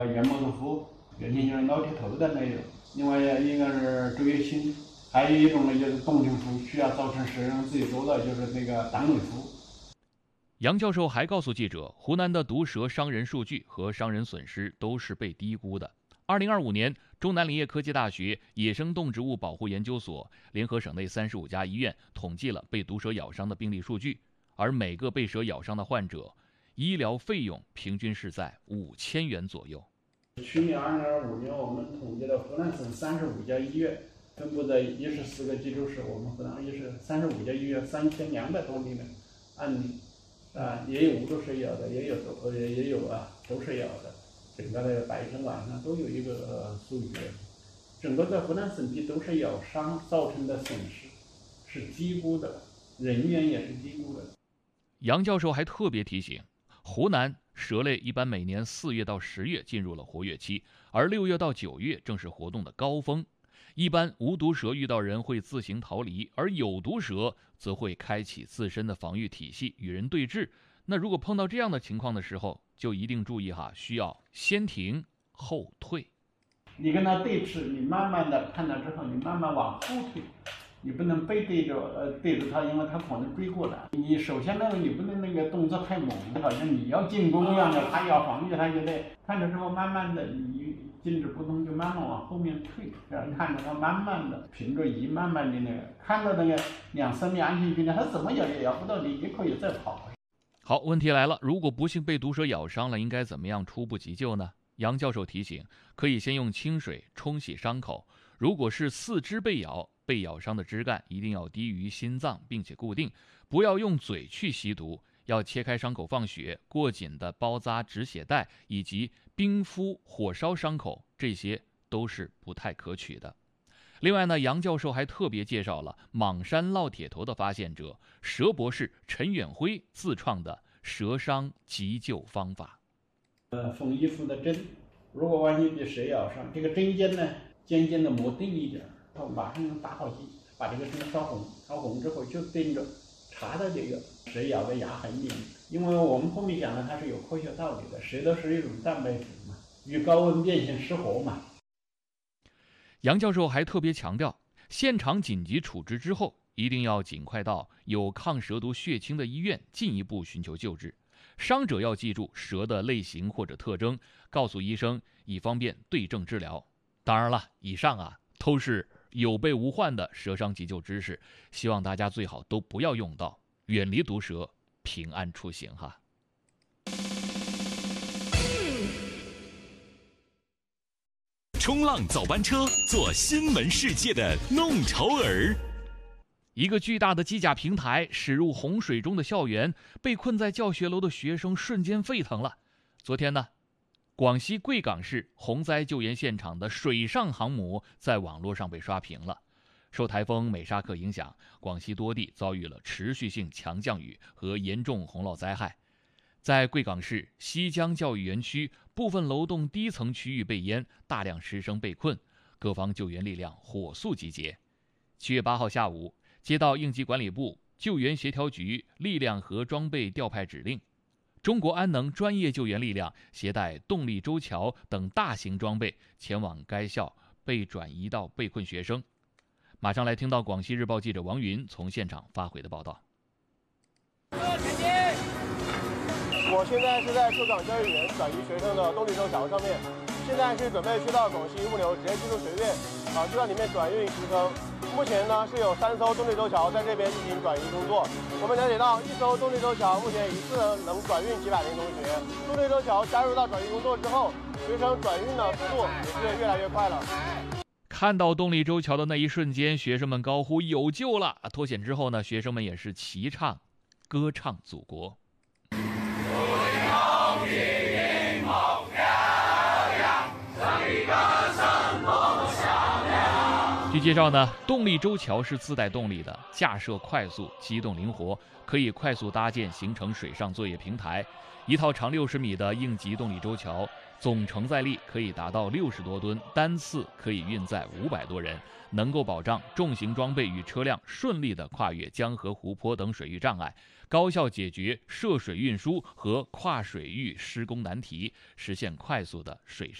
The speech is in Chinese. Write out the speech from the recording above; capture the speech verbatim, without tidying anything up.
元谋的夫，原先就是老铁头的那种。另外一个是周月清，还有一种呢就是董庆夫，需要造成实人自己做的就是那个党委夫。 杨教授还告诉记者，湖南的毒蛇伤人数据和伤人损失都是被低估的。二零二五年，中南林业科技大学野生动植物保护研究所联合省内三十五家医院统计了被毒蛇咬伤的病例数据，而每个被蛇咬伤的患者，医疗费用平均是在五千元左右。 去年二零二五年，我们统计了湖南省三十五家医院，分布在一十四个冀州市，我们湖南也是三十五家医院，三千两百多例的案例，啊，也有无毒蛇咬的，也有都也也有啊毒蛇咬的，整个的白天晚上都有一个、呃、数据。整个在湖南省级毒蛇咬伤造成的损失是低估的，人员也是低估的。 杨教授还特别提醒，湖南蛇类一般每年四月到十月进入了活跃期，而六月到九月正是活动的高峰。一般无毒蛇遇到人会自行逃离，而有毒蛇则会开启自身的防御体系与人对峙。那如果碰到这样的情况的时候，就一定注意哈，需要先停后退。 你跟它对峙，你慢慢的看到之后，你慢慢往后退，你不能背对着呃对着它，因为它可能追过来。你首先呢，你不能那个动作太猛，好像你要进攻一样的，它要防御，它就得看着之后慢慢的你静止不动，就慢慢往后面退，然后看着它慢慢的凭着仪慢慢的那个看到那个两三米安全距离，它怎么咬也咬不到你，也可以再跑。 好，问题来了，如果不幸被毒蛇咬伤了，应该怎么样初步急救呢？杨教授提醒，可以先用清水冲洗伤口。如果是四肢被咬，被咬伤的枝干一定要低于心脏，并且固定，不要用嘴去吸毒，要切开伤口放血，过紧的包扎止血带以及冰敷、火烧伤口，这些都是不太可取的。另外呢，杨教授还特别介绍了莽山烙铁头的发现者蛇博士陈远辉自创的蛇伤急救方法。 呃，缝衣服的针，如果万一被蛇咬伤，这个针尖呢，尖尖的磨钝一点，然后马上用打火机把这个针烧红，烧红之后就对着插到这个蛇咬的牙痕里面。因为我们后面讲的它是有科学道理的，蛇都是一种蛋白质嘛，遇高温变性失活嘛。 杨教授还特别强调，现场紧急处置之后，一定要尽快到有抗蛇毒血清的医院进一步寻求救治。伤者要记住蛇的类型或者特征，告诉医生，以方便对症治疗。当然了，以上啊都是有备无患的蛇伤急救知识，希望大家最好都不要用到，远离毒蛇，平安出行哈。 冲浪早班车，做新闻世界的弄潮儿。 一个巨大的机甲平台驶入洪水中的校园，被困在教学楼的学生瞬间沸腾了。昨天呢，广西贵港市洪灾救援现场的水上航母在网络上被刷屏了。受台风美沙克影响，广西多地遭遇了持续性强降雨和严重洪涝灾害。在贵港市西江教育园区，部分楼栋低层区域被淹，大量师生被困，各方救援力量火速集结。七月八号下午，接到应急管理部救援协调局力量和装备调派指令，中国安能专业救援力量携带动力舟桥等大型装备前往该校被转移到被困学生。马上来听到广西日报记者王云从现场发回的报道。 我现在是在贵港教育园转移学生的动力舟桥上面，现在是准备去到广西物流职业技术学院，啊，就在里面转运师生。目前呢是有三艘动力舟桥在这边进行转移工作。我们了解到，一艘动力舟桥目前一次能转运几百名同学。动力舟桥加入到转运工作之后，学生转运的速度也是越来越快了。 看到动力舟桥的那一瞬间，学生们高呼有救了！脱险之后呢，学生们也是齐唱歌唱祖国。据介绍呢，动力舟桥是自带动力的，架设快速，机动灵活，可以快速搭建形成水上作业平台。一套长六十米的应急动力舟桥， 总承载力可以达到六十多吨，单次可以运载五百多人，能够保障重型装备与车辆顺利地跨越江河湖泊等水域障碍，高效解决涉水运输和跨水域施工难题，实现快速的水上